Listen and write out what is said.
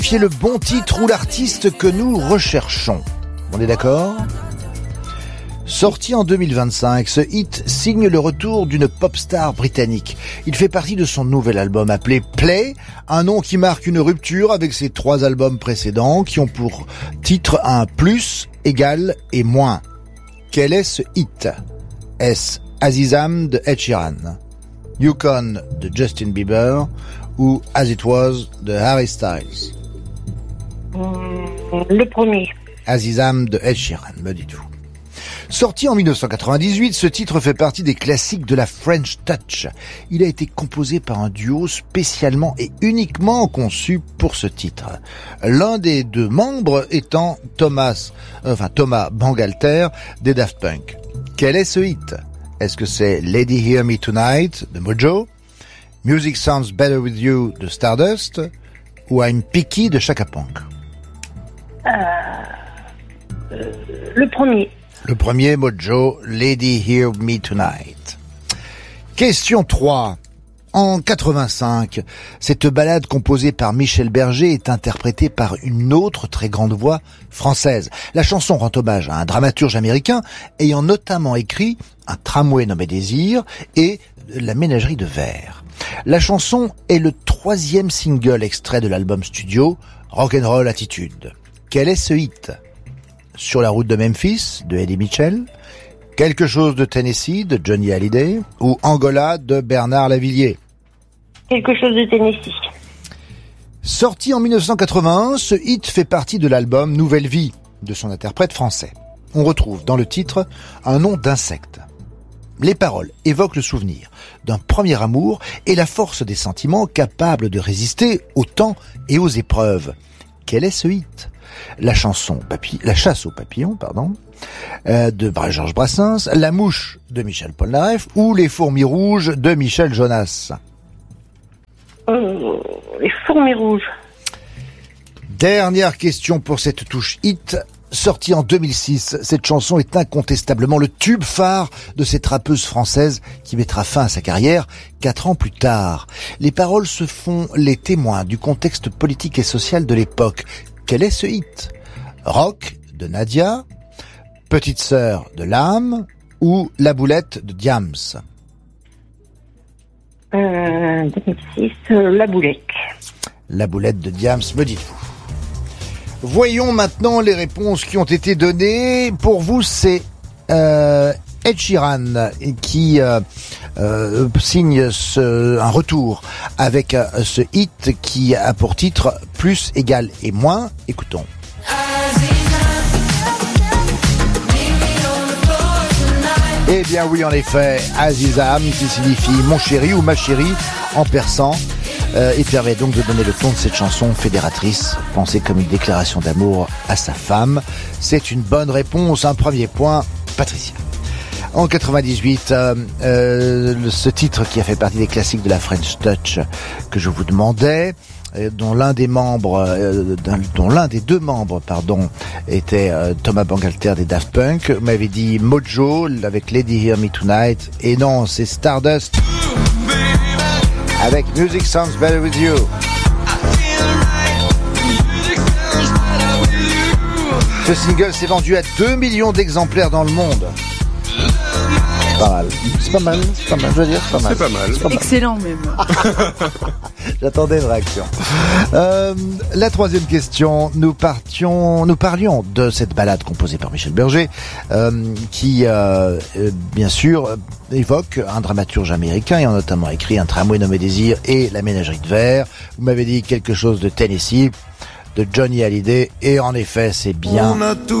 identifier le bon titre ou l'artiste que nous recherchons. On est d'accord ? Sorti en 2025, ce hit signe le retour d'une pop star britannique. Il fait partie de son nouvel album appelé Play, un nom qui marque une rupture avec ses 3 albums précédents qui ont pour titre un plus, égal et moins. Quel est ce hit ? Est-ce Azizam de Ed Sheeran, Yukon de Justin Bieber ou As It Was de Harry Styles? Le premier. Azizam de Ed Sheeran, me dites-vous. Sorti en 1998, ce titre fait partie des classiques de la French Touch. Il a été composé par un duo spécialement et uniquement conçu pour ce titre. L'un des 2 membres étant Thomas Bangalter des Daft Punk. Quel est ce hit ? Est-ce que c'est Lady Hear Me Tonight de Mojo, Music Sounds Better With You de Stardust ou I'm Picky de Chaka Ponk? Le premier. Le premier, Mojo, Lady Hear Me Tonight. Question 3. En 85, cette ballade composée par Michel Berger est interprétée par une autre très grande voix française. La chanson rend hommage à un dramaturge américain ayant notamment écrit Un tramway nommé Désir et La ménagerie de verre. La chanson est le 3e single extrait de l'album studio Rock'n'Roll Attitude. Quel est ce hit ? Sur la route de Memphis de Eddie Mitchell, Quelque chose de Tennessee de Johnny Hallyday ou Angola de Bernard Lavilliers? Quelque chose de Tennessee. Sorti en 1981, ce hit fait partie de l'album Nouvelle Vie de son interprète français. On retrouve dans le titre un nom d'insecte. Les paroles évoquent le souvenir d'un premier amour et la force des sentiments capables de résister au temps et aux épreuves. Quel est ce hit ? La chasse aux papillons, de Georges Brassens, La mouche de Michel Polnareff ou Les fourmis rouges de Michel Jonas? Les fourmis rouges. Dernière question pour cette touche hit. Sortie en 2006, cette chanson est incontestablement le tube phare de cette rappeuse française qui mettra fin à sa carrière 4 ans plus tard. Les paroles se font les témoins du contexte politique et social de l'époque. Quel est ce hit ? Rock de Nadia, Petite sœur de l'âme ou La boulette de Diams? 2006, La boulette. La boulette de Diams, me dites-vous. Voyons maintenant les réponses qui ont été données. Pour vous, c'est Ed Sheeran qui signe un retour avec ce hit qui a pour titre Plus, égal et moins. Écoutons. Eh bien oui, en effet, Azizam, qui signifie mon chéri ou ma chérie en persan, et permet donc de donner le ton de cette chanson fédératrice, pensée comme une déclaration d'amour à sa femme. C'est une bonne réponse, un premier point, Patricia. En 98, ce titre qui a fait partie des classiques de la French Touch que je vous demandais, dont l'un des 2 membres, était Thomas Bangalter des Daft Punk. Vous m'avez dit Mojo avec Lady Hear Me Tonight, et non, c'est Stardust avec Music Sounds Better With You. Ce single s'est vendu à 2 millions d'exemplaires dans le monde. C'est pas mal, je veux dire, c'est pas mal. C'est pas mal. Excellent même. J'attendais une réaction. La 3e question, nous parlions de cette ballade composée par Michel Berger, qui, bien sûr, évoque un dramaturge américain ayant notamment écrit Un tramway nommé Désir et La ménagerie de verre. Vous m'avez dit quelque chose de Tennessee, de Johnny Hallyday, et en effet, c'est bien